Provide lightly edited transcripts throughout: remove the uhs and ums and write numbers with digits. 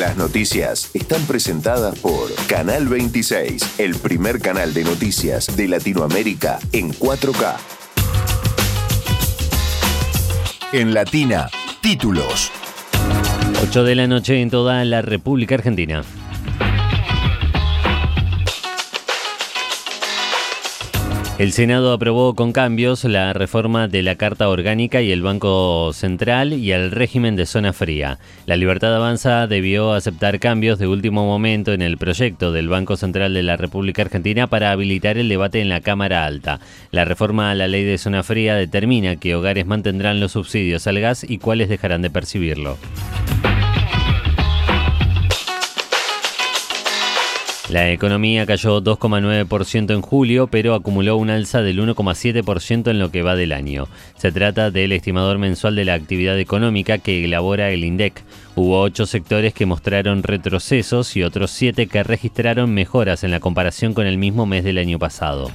Las noticias están presentadas por Canal 26, el primer canal de noticias de Latinoamérica en 4K. En Latina, títulos. 8 de la noche en toda la República Argentina. El Senado aprobó con cambios la reforma de la Carta Orgánica y el Banco Central y el régimen de zona fría. La Libertad Avanza debió aceptar cambios de último momento en el proyecto del Banco Central de la República Argentina para habilitar el debate en la Cámara Alta. La reforma a la ley de zona fría determina qué hogares mantendrán los subsidios al gas y cuáles dejarán de percibirlo. La economía cayó 2,9% en julio, pero acumuló un alza del 1,7% en lo que va del año. Se trata del estimador mensual de la actividad económica que elabora el INDEC. Hubo 8 sectores que mostraron retrocesos y otros 7 que registraron mejoras en la comparación con el mismo mes del año pasado.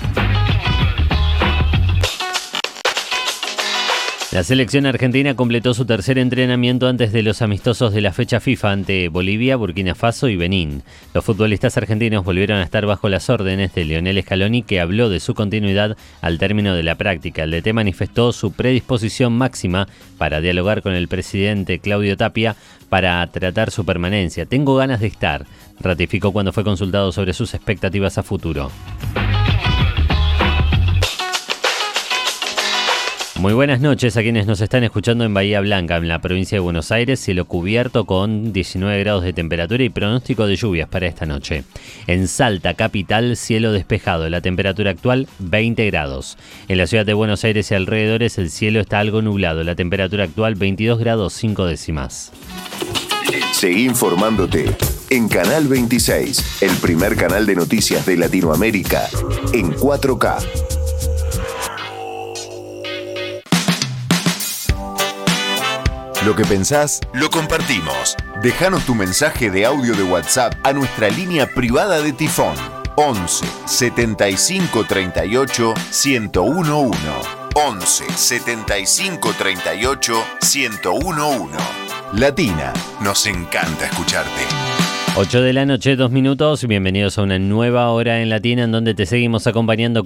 La selección argentina completó su tercer entrenamiento antes de los amistosos de la fecha FIFA ante Bolivia, Burkina Faso y Benín. Los futbolistas argentinos volvieron a estar bajo las órdenes de Lionel Scaloni, que habló de su continuidad al término de la práctica. El DT manifestó su predisposición máxima para dialogar con el presidente Claudio Tapia para tratar su permanencia. Tengo ganas de estar, ratificó cuando fue consultado sobre sus expectativas a futuro. Muy buenas noches a quienes nos están escuchando en Bahía Blanca, en la provincia de Buenos Aires, cielo cubierto con 19 grados de temperatura y pronóstico de lluvias para esta noche. En Salta, capital, cielo despejado, la temperatura actual 20 grados. En la ciudad de Buenos Aires y alrededores el cielo está algo nublado, la temperatura actual 22 grados 5 décimas. Seguí informándote en Canal 26, el primer canal de noticias de Latinoamérica en 4K. Lo que pensás, lo compartimos. Déjanos tu mensaje de audio de WhatsApp a nuestra línea privada de Tifón. 11 75 38 1011. 11 75 38 1011. Latina, nos encanta escucharte. 8 de la noche, 2 minutos. Bienvenidos a una nueva hora en Latina en donde te seguimos acompañando